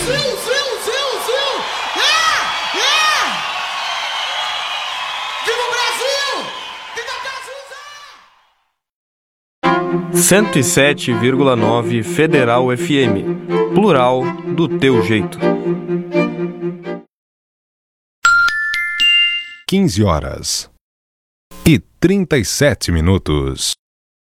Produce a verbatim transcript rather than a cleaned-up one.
Brasil, Brasil, Brasil! É! É! Viva o Brasil! Viva Cazuza! cento e sete vírgula nove Federal F M. Plural do teu jeito. quinze horas e trinta e sete minutos.